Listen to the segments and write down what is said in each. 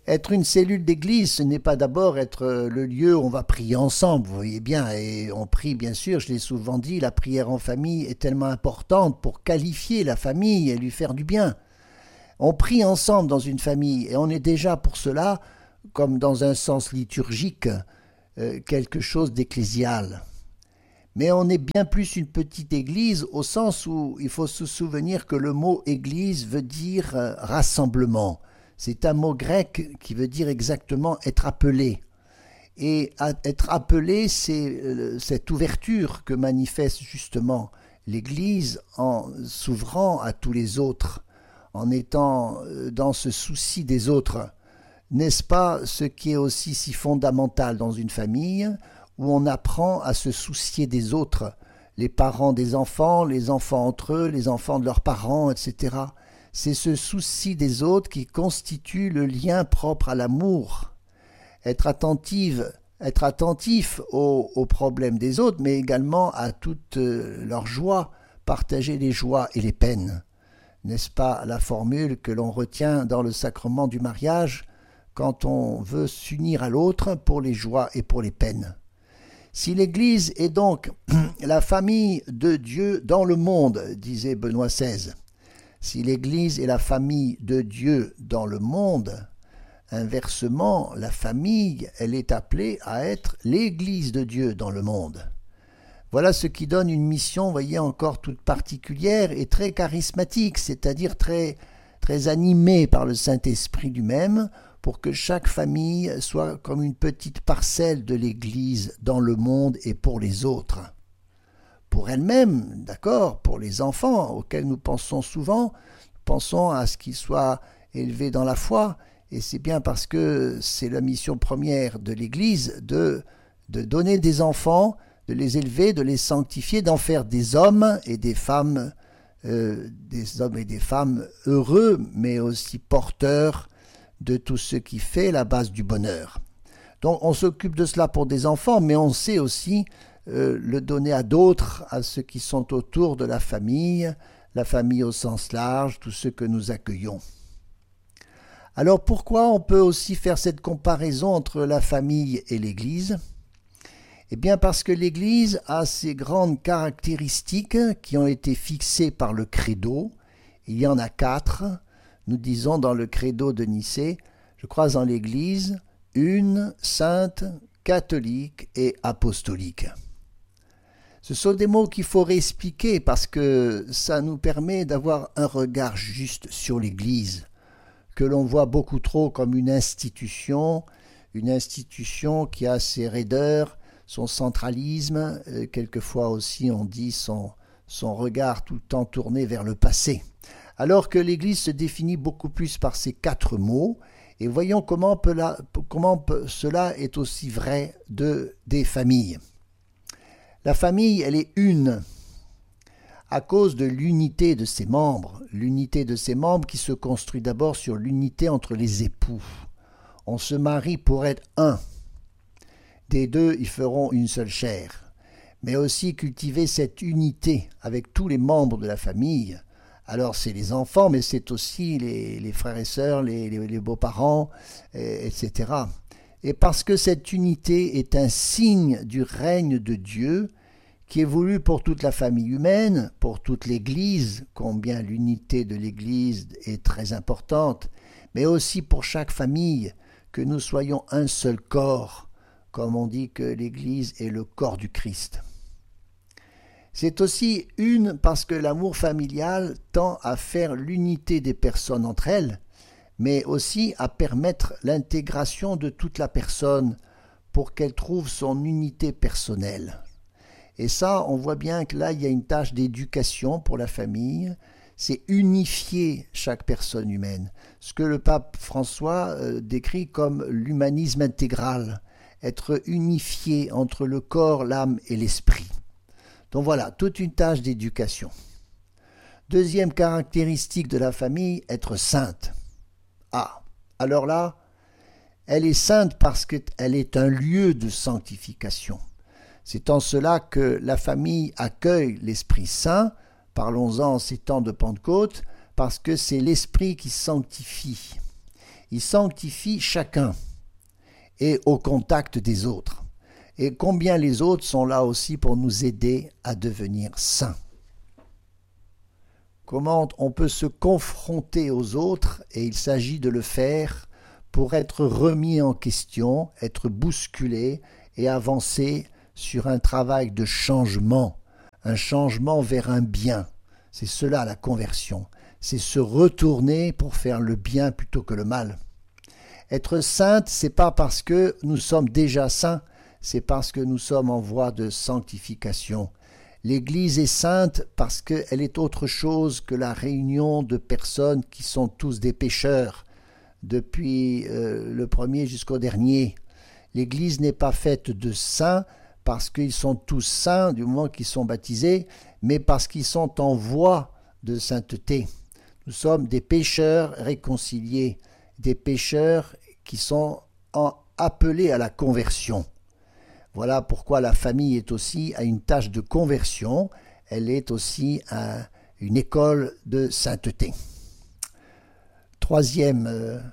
Être une cellule d'église, ce n'est pas d'abord être le lieu où on va prier ensemble, vous voyez bien, et on prie bien sûr, je l'ai souvent dit, la prière en famille est tellement importante pour qualifier la famille et lui faire du bien. On prie ensemble dans une famille et on est déjà pour cela, comme dans un sens liturgique, quelque chose d'ecclésial. Mais on est bien plus une petite église au sens où il faut se souvenir que le mot église veut dire rassemblement. C'est un mot grec qui veut dire exactement être appelé. Et être appelé, c'est cette ouverture que manifeste justement l'Église en s'ouvrant à tous les autres, en étant dans ce souci des autres. N'est-ce pas ce qui est aussi si fondamental dans une famille où on apprend à se soucier des autres, les parents des enfants, les enfants entre eux, les enfants de leurs parents, etc. C'est ce souci des autres qui constitue le lien propre à l'amour. Être attentif aux problèmes des autres, mais également à toutes leurs joies, partager les joies et les peines. N'est-ce pas la formule que l'on retient dans le sacrement du mariage quand on veut s'unir à l'autre pour les joies et pour les peines? Si l'Église est donc la famille de Dieu dans le monde, disait Benoît XVI, si l'Église est la famille de Dieu dans le monde, inversement, la famille, elle est appelée à être l'Église de Dieu dans le monde. Voilà ce qui donne une mission, vous voyez, encore toute particulière et très charismatique, c'est-à-dire très animée par le Saint-Esprit lui-même, pour que chaque famille soit comme une petite parcelle de l'Église dans le monde et pour les autres. Pour elle-même, d'accord, pour les enfants auxquels nous pensons souvent, pensons à ce qu'ils soient élevés dans la foi, et c'est bien parce que c'est la mission première de l'Église de donner des enfants, de les élever, de les sanctifier, d'en faire des hommes et des femmes heureux, mais aussi porteurs de tout ce qui fait la base du bonheur. Donc on s'occupe de cela pour des enfants, mais on sait aussi le donner à d'autres, à ceux qui sont autour de la famille au sens large, tous ceux que nous accueillons. Alors pourquoi on peut aussi faire cette comparaison entre la famille et l'Église ? Eh bien parce que l'Église a ces grandes caractéristiques qui ont été fixées par le credo. Il y en a 4. Nous disons dans le credo de Nicée, je crois en l'Église, une, sainte, catholique et apostolique. Ce sont des mots qu'il faut réexpliquer parce que ça nous permet d'avoir un regard juste sur l'Église, que l'on voit beaucoup trop comme une institution qui a ses raideurs, son centralisme, quelquefois aussi on dit son regard tout le temps tourné vers le passé. Alors que l'Église se définit beaucoup plus par ces 4 mots, et voyons comment cela est aussi vrai des familles. La famille, elle est une, à cause de l'unité de ses membres qui se construit d'abord sur l'unité entre les époux. On se marie pour être un. Des 2, ils feront une seule chair. Mais aussi cultiver cette unité avec tous les membres de la famille. Alors c'est les enfants, mais c'est aussi les frères et sœurs, les beaux-parents, etc. Et parce que cette unité est un signe du règne de Dieu, qui est voulu pour toute la famille humaine, pour toute l'Église, combien l'unité de l'Église est très importante, mais aussi pour chaque famille, que nous soyons un seul corps, comme on dit que l'Église est le corps du Christ. C'est aussi une parce que l'amour familial tend à faire l'unité des personnes entre elles, mais aussi à permettre l'intégration de toute la personne pour qu'elle trouve son unité personnelle. Et ça, on voit bien que là, il y a une tâche d'éducation pour la famille, c'est unifier chaque personne humaine, ce que le pape François décrit comme l'humanisme intégral, être unifié entre le corps, l'âme et l'esprit. Donc voilà, toute une tâche d'éducation. Deuxième caractéristique de la famille, être sainte. Ah, alors là, elle est sainte parce qu'elle est un lieu de sanctification. C'est en cela que la famille accueille l'Esprit Saint, parlons-en en ces temps de Pentecôte, parce que c'est l'Esprit qui sanctifie. il sanctifie chacun et au contact des autres. Et combien les autres sont là aussi pour nous aider à devenir saints. Comment on peut se confronter aux autres, et il s'agit de le faire pour être remis en question, être bousculé et avancer sur un travail de changement, un changement vers un bien. C'est cela la conversion, c'est se retourner pour faire le bien plutôt que le mal. Être sainte, c'est pas parce que nous sommes déjà saints, c'est parce que nous sommes en voie de sanctification. L'Église est sainte parce qu'elle est autre chose que la réunion de personnes qui sont tous des pécheurs, depuis le premier jusqu'au dernier. L'Église n'est pas faite de saints parce qu'ils sont tous saints du moment qu'ils sont baptisés, mais parce qu'ils sont en voie de sainteté. Nous sommes des pécheurs réconciliés, des pécheurs qui sont appelés à la conversion. Voilà pourquoi la famille est aussi à une tâche de conversion, elle est aussi à une école de sainteté. Troisième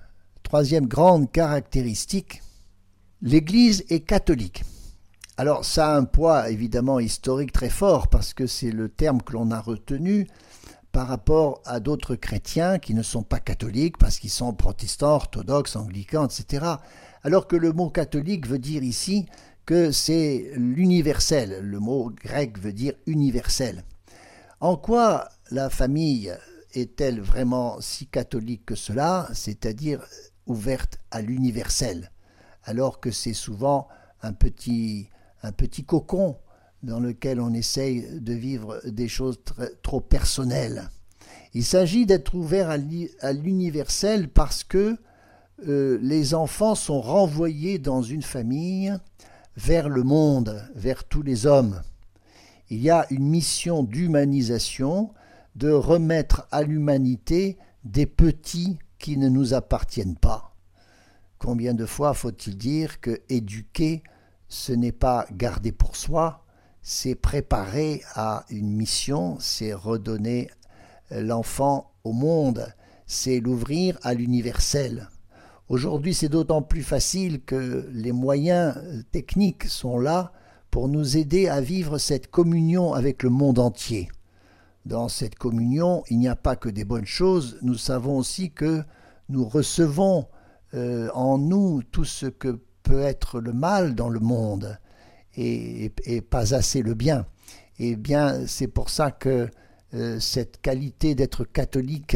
grande caractéristique, l'Église est catholique. Alors ça a un poids évidemment historique très fort parce que c'est le terme que l'on a retenu par rapport à d'autres chrétiens qui ne sont pas catholiques parce qu'ils sont protestants, orthodoxes, anglicans, etc. Alors que le mot catholique veut dire ici que c'est l'universel. Le mot grec veut dire universel. En quoi la famille est-elle vraiment si catholique que cela, c'est-à-dire ouverte à l'universel, alors que c'est souvent un petit cocon dans lequel on essaye de vivre des choses trop personnelles. Il s'agit d'être ouvert à l'universel parce que les enfants sont renvoyés dans une famille vers le monde, vers tous les hommes. Il y a une mission d'humanisation, de remettre à l'humanité des petits qui ne nous appartiennent pas. Combien de fois faut-il dire que éduquer, ce n'est pas garder pour soi, c'est préparer à une mission, c'est redonner l'enfant au monde, c'est l'ouvrir à l'universel. Aujourd'hui, c'est d'autant plus facile que les moyens techniques sont là pour nous aider à vivre cette communion avec le monde entier. Dans cette communion, il n'y a pas que des bonnes choses, nous savons aussi que nous recevons en nous tout ce que peut être le mal dans le monde et pas assez le bien. Et bien, c'est pour ça que cette qualité d'être catholique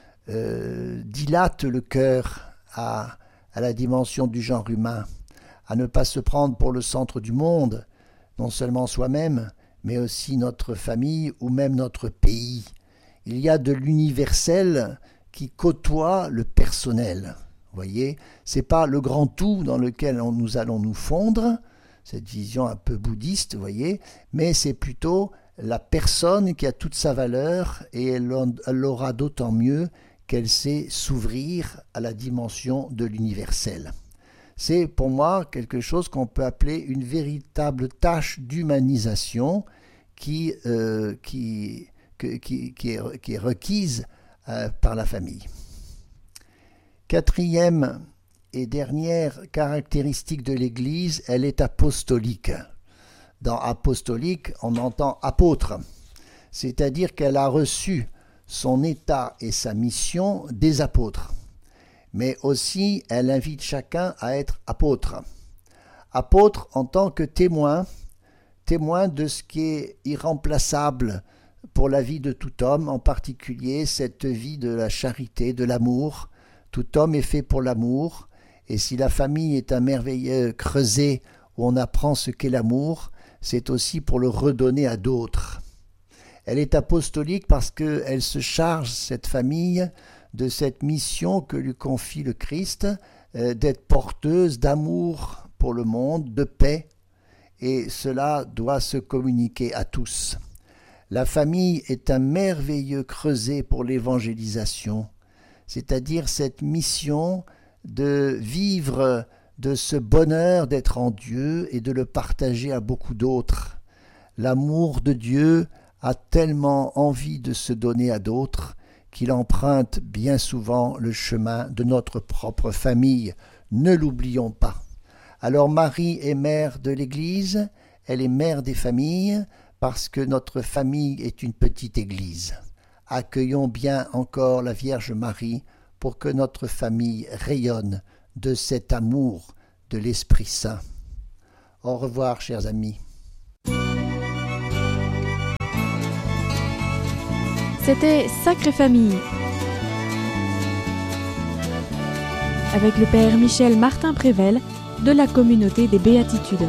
dilate le cœur à la dimension du genre humain, à ne pas se prendre pour le centre du monde, non seulement soi-même, mais aussi notre famille ou même notre pays. Il y a de l'universel qui côtoie le personnel. Vous voyez, c'est pas le grand tout dans lequel nous allons nous fondre, cette vision un peu bouddhiste, vous voyez, mais c'est plutôt la personne qui a toute sa valeur et elle l'aura d'autant mieux qu'elle sait s'ouvrir à la dimension de l'universel. C'est pour moi quelque chose qu'on peut appeler une véritable tâche d'humanisation qui est requise par la famille. Quatrième et dernière caractéristique de l'Église, elle est apostolique. Dans apostolique, on entend apôtre, c'est-à-dire qu'elle a reçu son état et sa mission des apôtres. Mais aussi, elle invite chacun à être apôtre. Apôtre en tant que témoin de ce qui est irremplaçable pour la vie de tout homme, en particulier cette vie de la charité, de l'amour. Tout homme est fait pour l'amour, et si la famille est un merveilleux creuset où on apprend ce qu'est l'amour, c'est aussi pour le redonner à d'autres. Elle est apostolique parce qu'elle se charge, cette famille, de cette mission que lui confie le Christ, d'être porteuse d'amour pour le monde, de paix, et cela doit se communiquer à tous. La famille est un merveilleux creuset pour l'évangélisation, c'est-à-dire cette mission de vivre de ce bonheur d'être en Dieu et de le partager à beaucoup d'autres. L'amour de Dieu a tellement envie de se donner à d'autres qu'il emprunte bien souvent le chemin de notre propre famille. Ne l'oublions pas. Alors Marie est mère de l'Église, elle est mère des familles, parce que notre famille est une petite Église. Accueillons bien encore la Vierge Marie pour que notre famille rayonne de cet amour de l'Esprit Saint. Au revoir, chers amis. C'était Sacrée Famille avec le Père Michel Martin-Prével de la Communauté des Béatitudes.